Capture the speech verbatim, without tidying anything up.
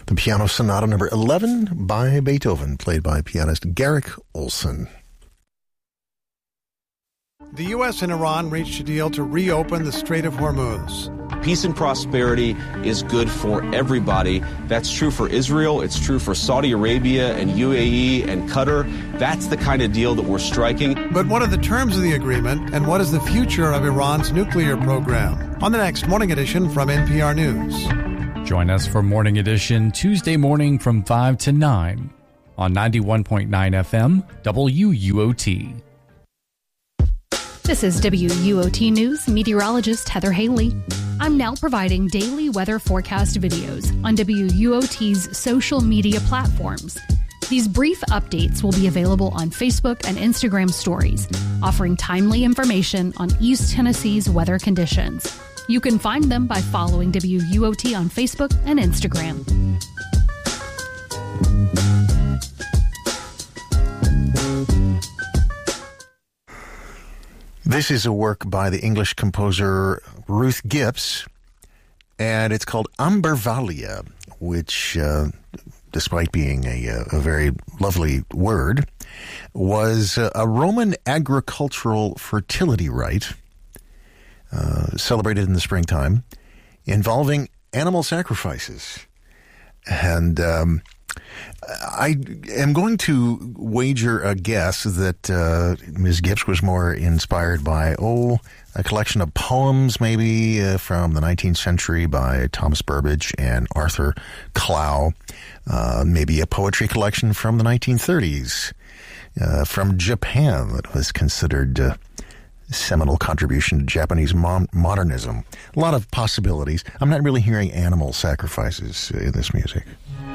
The Piano Sonata number eleven by Beethoven, played by pianist Garrick Olson. The U S and Iran reached a deal to reopen the Strait of Hormuz. Peace and prosperity is good for everybody. That's true for Israel. It's true for Saudi Arabia and U A E and Qatar. That's the kind of deal that we're striking. But what are the terms of the agreement, and what is the future of Iran's nuclear program? On the next Morning Edition from N P R News. Join us for Morning Edition Tuesday morning from five to nine on ninety-one point nine F M W U O T. This is W U O T News meteorologist Heather Haley. I'm now providing daily weather forecast videos on W U O T's social media platforms. These brief updates will be available on Facebook and Instagram stories, offering timely information on East Tennessee's weather conditions. You can find them by following W U O T on Facebook and Instagram. This is a work by the English composer Ruth Gibbs, and it's called Ambervalia, which, uh, despite being a, a very lovely word, was a Roman agricultural fertility rite uh, celebrated in the springtime involving animal sacrifices. And um, I am going to wager a guess that uh, Miz Gibbs was more inspired by, oh, a collection of poems maybe uh, from the nineteenth century by Thomas Burbage and Arthur Clow, uh, maybe a poetry collection from the nineteen thirties uh, from Japan that was considered uh, seminal contribution to Japanese mo- modernism. A lot of possibilities. I'm not really hearing animal sacrifices in this music.